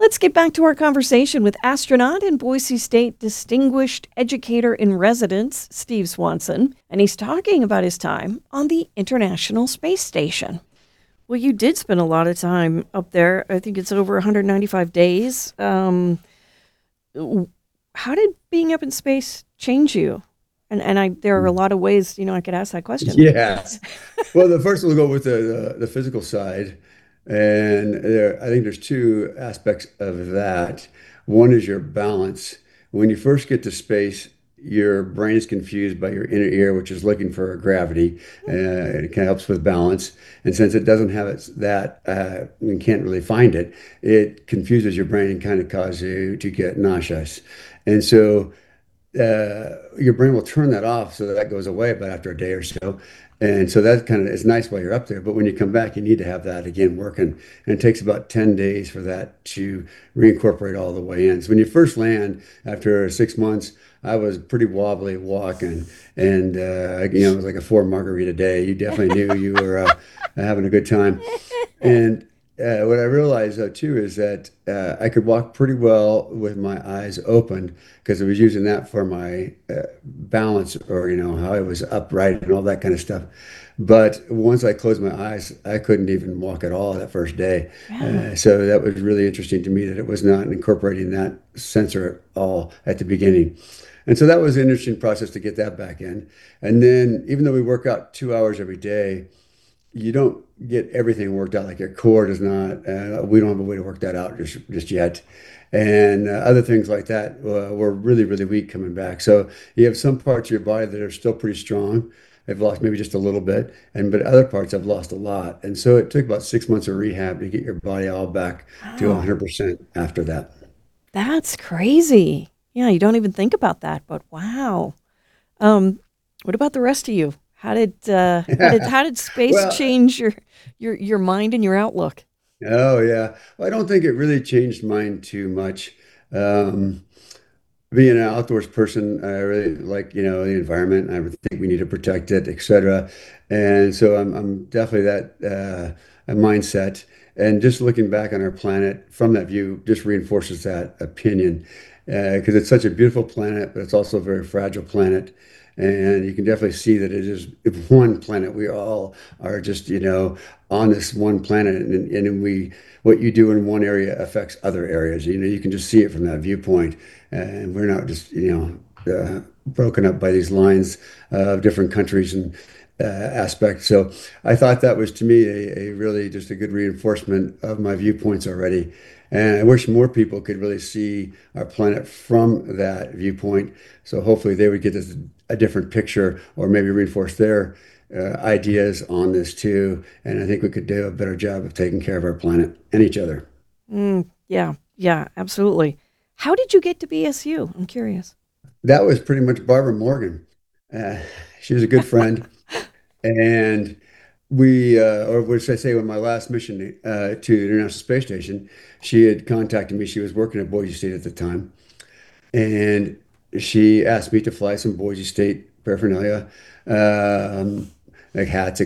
Let's get back to our conversation with astronaut and Boise State Distinguished Educator in Residence, Steve Swanson, and he's talking about his time on the International Space Station. Well, you did spend a lot of time up there. I think it's over 195 days. How did being up in space change you? And there are a lot of ways, I could ask that question. Yes. Well, the first we'll go with the physical side, and I think there's two aspects of that. One is your balance. When you first get to space, your brain is confused by your inner ear, which is looking for gravity, and it kind of helps with balance. And since it doesn't have you can't really find it. It confuses your brain and kind of causes you to get nauseous. And so your brain will turn that off so that goes away about after a day or so. And so that kind of is nice while you're up there. But when you come back, you need to have that again working. And it takes about 10 days for that to reincorporate all the way in. So when you first land after 6 months, I was pretty wobbly walking. And, it was like a four margarita day. You definitely knew you were having a good time. And what I realized though too is that I could walk pretty well with my eyes open because I was using that for my balance or how I was upright and all that kind of stuff. But once I closed my eyes, I couldn't even walk at all that first day. Yeah. So that was really interesting to me that it was not incorporating that sensor at all at the beginning. And so that was an interesting process to get that back in. And then even though we work out 2 hours every day, you don't get everything worked out. Like your core does not. We don't have a way to work that out just yet. And other things like that were really, really weak coming back. So you have some parts of your body that are still pretty strong. They've lost maybe just a little bit, but other parts have lost a lot. And so it took about 6 months of rehab to get your body all back to Wow. 100% after that. That's crazy. Yeah, you don't even think about that, but wow. Um, what about the rest of you? How did space Well, change your mind and your outlook? oh yeah. Well, I don't think it really changed mine too much. Um, Being an outdoors person, I really like, the environment. I would think we need to protect it, et cetera. And so I'm definitely that a mindset. And just looking back on our planet from that view just reinforces that opinion because it's such a beautiful planet, but it's also a very fragile planet. And you can definitely see that it is one planet. We all are just, on this one planet, and what you do in one area affects other areas. You can just see it from that viewpoint, and we're not just, broken up by these lines of different countries and aspects. So I thought that was to me a really just a good reinforcement of my viewpoints already. And I wish more people could really see our planet from that viewpoint. So hopefully they would get a different picture or maybe reinforce their ideas on this too. And I think we could do a better job of taking care of our planet and each other. Yeah, yeah, absolutely. How did you get to BSU? I'm curious. That was pretty much Barbara Morgan. Uh, she was a good friend. And or what should I say, when my last mission to the International Space Station, she had contacted me. She was working at Boise State at the time. And she asked me to fly some Boise State paraphernalia, like hats,